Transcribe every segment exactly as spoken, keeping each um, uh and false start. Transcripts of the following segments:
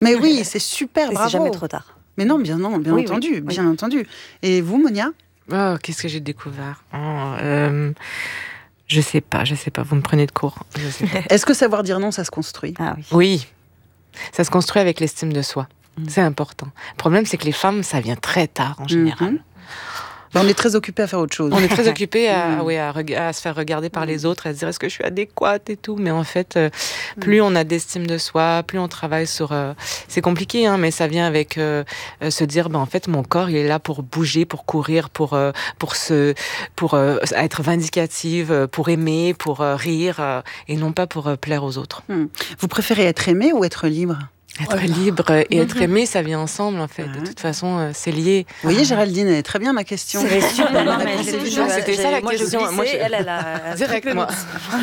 Mais oui, c'est super, Et bravo. c'est jamais trop tard. Mais non, bien, non, bien Oui, entendu, oui, bien oui. entendu. Et vous, Monia? Oh, qu'est-ce que j'ai découvert oh, euh, Je sais pas, je sais pas. Vous me prenez de court. Je sais pas. Est-ce que savoir dire non, ça se construit? Ah oui. Oui, ça se construit avec l'estime de soi. Mm. C'est important. Le problème, c'est que les femmes, ça vient très tard en général. Mhm. Ben, on est très occupés à faire autre chose. On est très occupés à, Mm. ouais, à, reg- à se faire regarder par les autres, à se dire est-ce que je suis adéquate et tout. Mais en fait, euh, plus on a d'estime de soi, plus on travaille sur... euh, c'est compliqué, hein, mais ça vient avec euh, euh, se dire, ben, en fait, mon corps, il est là pour bouger, pour courir, pour, euh, pour, se, pour euh, être vindicative, euh, pour aimer, pour euh, rire, euh, et non pas pour euh, plaire aux autres. Hmm. Vous préférez être aimé ou être libre? Être libre et être aimé, ça vient ensemble, en fait. Ouais. De toute façon, euh, c'est lié. Vous voyez, Géraldine, elle est très bien ma question. C'est super. Non, mais réponse j'ai- est je- toujours- c'était j'ai- ça, la moi, je question. glissais, Moi, je- elle, elle a... Direct, moi.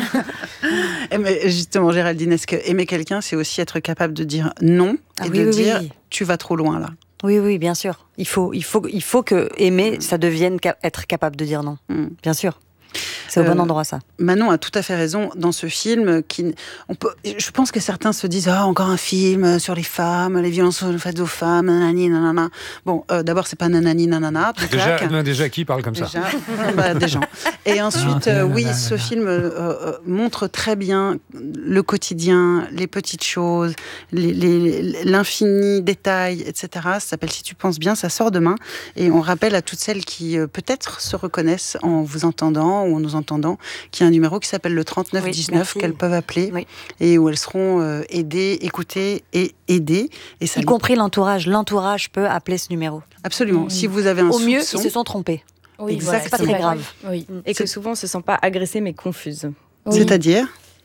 Eh, mais justement, Géraldine, est-ce que aimer quelqu'un, c'est aussi être capable de dire non Ah et oui, de oui, dire oui. tu vas trop loin là? Oui, oui, bien sûr. Il faut, il faut, il faut que aimer, ça devienne ca- être capable de dire non. Hmm. Bien sûr. C'est au Euh, bon endroit, ça. Manon a tout à fait raison dans ce film. Qui, on peut, je pense que certains se disent ah encore un film sur les femmes, les violences faites aux femmes, nanani nanana. Bon, euh, d'abord c'est pas nanani nanana. Déjà, claque. non, déjà, qui parle comme ça? Déjà, bah, des gens. Et ensuite, Ah, euh, nanana, oui, nanana. ce film euh, euh, montre très bien le quotidien, les petites choses, les- les- l'infini détail, et cetera. Ça s'appelle Si tu penses bien, ça sort demain. Et on rappelle à toutes celles qui euh, peut-être se reconnaissent en vous entendant ou en nous entendant qu'il y a un numéro qui s'appelle le trente-neuf dix-neuf Oui, merci. qu'elles peuvent appeler Oui. et où elles seront euh, aidées, écoutées et aidées. Et ça Y compris l'entourage. L'entourage peut appeler ce numéro. absolument. Si vous avez un Au mieux, soupçon, ils se sont trompés. Oui, Exactement. voilà, C'est pas c'est très vrai. grave. Oui. Mm. Et que souvent on se sent pas agressé mais confuse. c'est-à-dire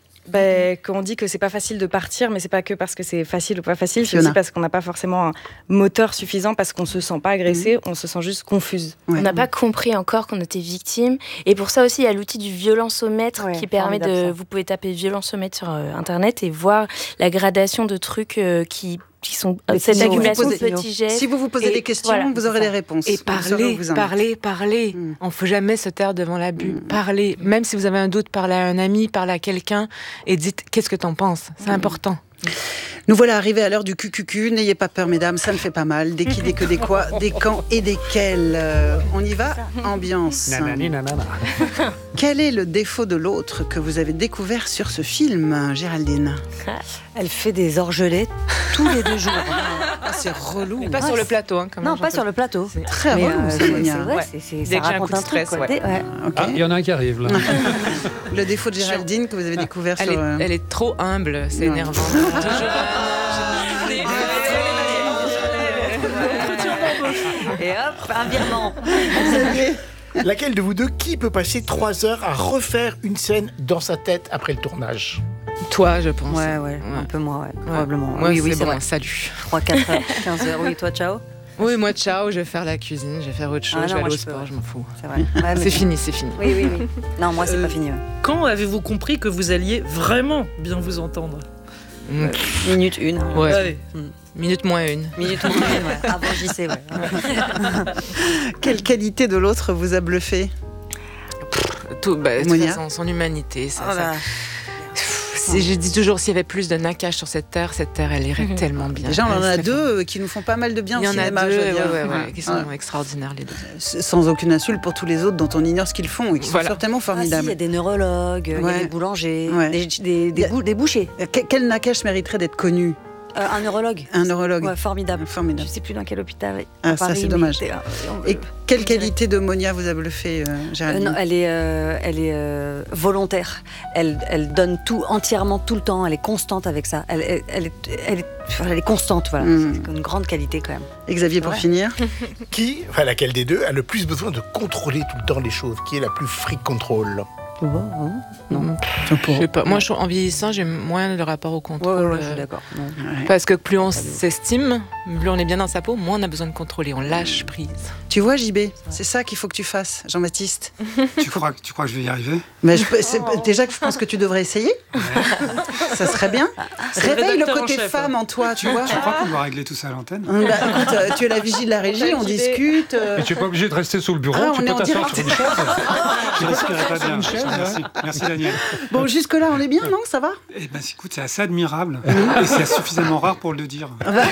Ben, quand on dit que c'est pas facile de partir, mais c'est pas que parce que c'est facile ou pas facile, c'est Fiona. aussi parce qu'on n'a pas forcément un moteur suffisant, parce qu'on se sent pas agressé, on se sent juste confuse. Ouais. On n'a pas compris encore qu'on était victime. Et pour ça aussi, il y a l'outil du violence-omètre Ouais, qui permet formidable, de... ça. Vous pouvez taper violence-omètre sur euh, Internet et voir la gradation de trucs euh, qui, qui sont... Des cette signaux, accumulation ouais. de petits gestes. Si vous vous posez Et des questions, voilà, vous aurez c'est des ça. réponses. Et Vous saurez où parler, vous en êtes. parler, parler. Mm. On ne faut jamais se taire devant l'abus. Mm. Parler. Même si vous avez un doute, parlez à un ami, parlez à quelqu'un et dites qu'est-ce que t'en penses. C'est important. Nous voilà arrivés à l'heure du Q Q Q. N'ayez pas peur, mesdames, ça ne fait pas mal. Des qui, des que, des quoi, des quand et des quels. Euh, on y va, ambiance. Nanani, nanana. Quel est le défaut de l'autre que vous avez découvert sur ce film, Géraldine? Elle fait des orgelets tous les deux jours. Ah, c'est relou. Mais pas Ah, sur le c'est- plateau. Hein, comme Non, j'en pas peux- sur le plateau. Très Mais, relou, euh, ça, c'est Monia. c'est vrai, Ouais. c'est- c'est- Dès ça que j'ai un raconte coup de un truc. stress, quoi. ouais. Dès- ouais. Ok. Ah, il y en a un qui arrive là. Le défaut de Géraldine que vous avez découvert Elle sur... est, euh, elle est trop humble, c'est Non. énervant. Toujours, Et hop, un virement. Laquelle de vous deux, qui peut passer trois heures à refaire une scène dans sa tête après le tournage? Toi, je pense. Ouais, ouais, un peu moi, ouais, probablement. Moi, oui, c'est oui, c'est bon, vrai. salut. trois, quatre heures, quinze heures. Oui, toi, ciao. Oui, moi, ciao, je vais faire la cuisine, je vais faire autre chose, Ah non, je vais moi, aller au je peux, sport, ouais. je m'en fous. C'est vrai. Ouais, mais C'est bon. fini, c'est fini. Oui, oui, oui. Non, moi, c'est Euh, pas fini. ouais. Quand avez-vous compris que vous alliez vraiment bien vous entendre? Mm. Minute une. Ouais. Allez. Minute moins une. Minute moins une, ouais. Avant J C, ouais. Quelle qualité de l'autre vous a bluffé? Tout, bah, de toute Monia. façon, son humanité, ça, Oh ça- là. Si je dis toujours, s'il y avait plus de nacage sur cette terre, cette terre, elle irait tellement bien. Déjà, on en Elle a serait deux euh, qui nous font pas mal de bien Il y au en a cinéma, deux je veux ouais, dire. ouais, ouais, qui sont Ouais. extraordinaires, les deux. Sans aucune insulte pour tous les autres dont on ignore ce qu'ils font et qui Voilà. sont certainement Ah, si, il formidables. y a des neurologues, il y Ouais. a des boulangers, Ouais. des, des, des, Y a- bou- des bouchers. Euh, que- Quel nakash mériterait d'être connu? Euh, un neurologue. Un neurologue. Ouais, formidable. Formidable. Je sais plus dans quel hôpital. Ah, à ça, Paris, c'est mais dommage. c'était, euh, on- Et quelle qualité de Monia vous a bluffé, euh, Euh, Géraldine? non, elle est, euh, elle est euh, volontaire. Elle, elle donne tout entièrement, tout le temps. Elle est constante avec ça. Elle, elle, elle est, elle, est, enfin, elle est constante, voilà. Mm. C'est une grande qualité quand même. Et Xavier, pour Ouais. finir? Qui, enfin laquelle des deux, a le plus besoin de contrôler tout le temps les choses? Qui est la plus freak control? Non. Je sais pas. Moi, je, en vieillissant, j'ai moins le rapport au Ouais, contrôle. ouais, ouais, je suis euh, d'accord. Non. Ouais. Parce que plus on s'estime, plus on est bien dans sa peau, moins on a besoin de contrôler. On lâche prise. Tu vois, J B, c'est ça qu'il faut que tu fasses, Jean-Baptiste. Tu crois, que- tu crois que je vais y arriver? Mais je, peux- c'est- déjà que je pense que tu devrais essayer. Ça serait bien. C'est le Réveille le rédacteur en côté chef, femme en toi, tu vois. Tu crois qu'on doit régler tout ça à l'antenne? Hum, bah, écoute, euh, tu es la vigie de la régie, on discute. euh, Mais tu n'es pas obligé de rester sous le bureau, Ah, tu on est peux en t'asseoir direct. sur une chaise. Je respirais pas bien. une chaise, Merci, merci Daniel. Bon, jusque-là, on est bien, non? Ça va? Eh ben, écoute, c'est assez admirable et c'est suffisamment rare pour le dire. Ah bah,